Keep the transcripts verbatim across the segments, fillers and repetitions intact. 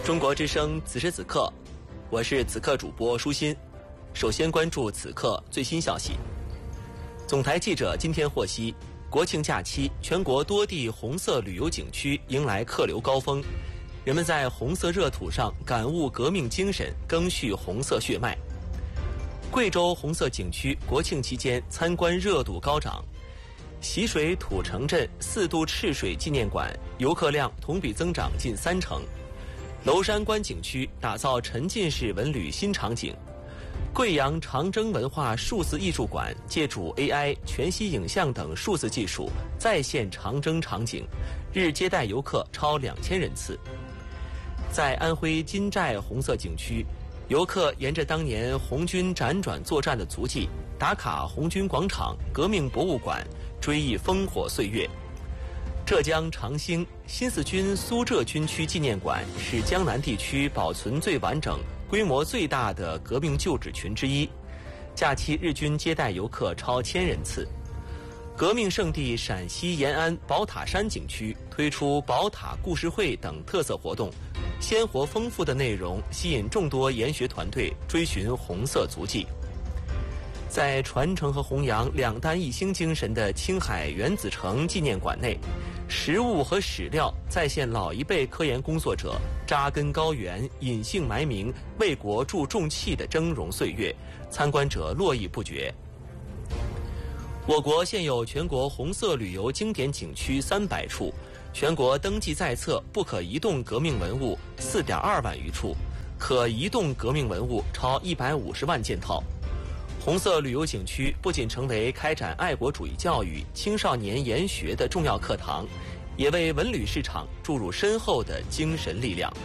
中国之声此时此刻，我是此刻主播舒心。首先关注此刻最新消息。总台记者今天获悉，国庆假期全国多地红色旅游景区迎来客流高峰，人们在红色热土上感悟革命精神，赓续红色血脉。贵州红色景区国庆期间参观热度高涨，习水土城镇四渡赤水纪念馆游客量同比增长近三成。娄山关景区打造沉浸式文旅新场景，贵阳长征文化数字艺术馆借助 A I、全息影像等数字技术再现长征场景，日接待游客超两千人次。在安徽金寨红色景区，游客沿着当年红军辗转作战的足迹，打卡红军广场、革命博物馆，追忆烽火岁月。浙江长兴新四军苏浙军区纪念馆是江南地区保存最完整、规模最大的革命旧址群之一，假期日均接待游客超千人次。革命圣地陕西延安宝塔山景区推出宝塔故事会等特色活动，鲜活丰富的内容吸引众多研学团队追寻红色足迹。在传承和弘扬两弹一星精神的青海原子城纪念馆内，实物和史料再现老一辈科研工作者扎根高原、隐姓埋名、为国助重器的峥嵘岁月，参观者络绎不绝。我国现有全国红色旅游经典景区三百处，全国登记在册不可移动革命文物四点二万余处，可移动革命文物超一百五十万件套。红色旅游景区不仅成为开展爱国主义教育、青少年研学的重要课堂，也为文旅市场注入深厚的精神力量。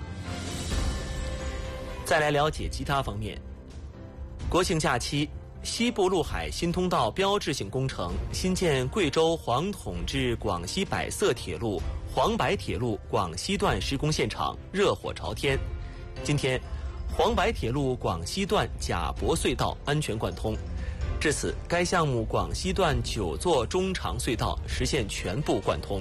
再来了解其他方面。国庆假期，西部陆海新通道标志性工程新建贵州黄统至广西百色铁路黄白铁路广西段施工现场热火朝天。今天，黄白铁路广西段贾泊隧道安全贯通，至此，该项目广西段九座中长隧道实现全部贯通。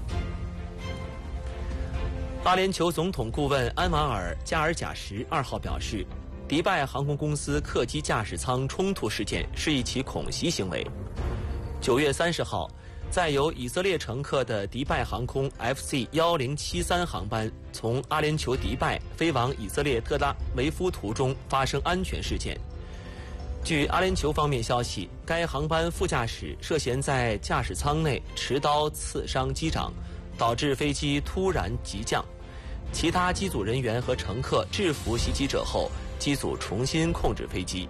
阿联酋总统顾问安瓦尔·加尔贾什二号表示，迪拜航空公司客机驾驶舱冲突事件是一起恐袭行为。九月三十号，载有以色列乘客的迪拜航空 F C 一零七三航班从阿联酋迪拜飞往以色列特拉维夫途中发生安全事件。据阿联酋方面消息，该航班副驾驶涉嫌在驾驶舱内持刀刺伤机长，导致飞机突然急降。其他机组人员和乘客制服袭击者后，机组重新控制飞机。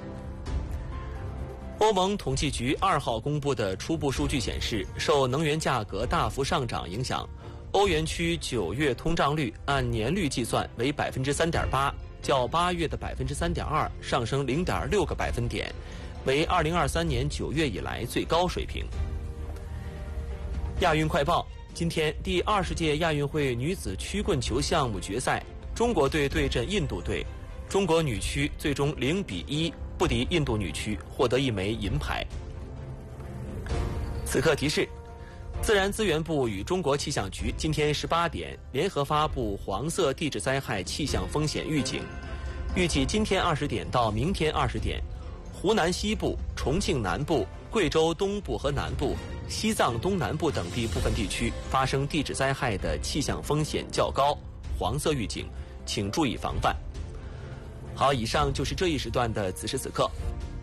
欧盟统计局二号公布的初步数据显示，受能源价格大幅上涨影响，欧元区九月通胀率按年率计算为百分之三点八，较八月的百分之三点二上升零点六个百分点，为二零二三年九月以来最高水平。亚运快报，今天第二十届亚运会女子曲棍球项目决赛，中国队对阵印度队，中国女区最终零比一不敌印度女区，获得一枚银牌。此刻提示，自然资源部与中国气象局今天十八点联合发布黄色地质灾害气象风险预警，预计今天二十点到明天二十点，湖南西部、重庆南部、贵州东部和南部、西藏东南部等地部分地区发生地质灾害的气象风险较高，黄色预警，请注意防范。好，以上就是这一时段的此时此刻，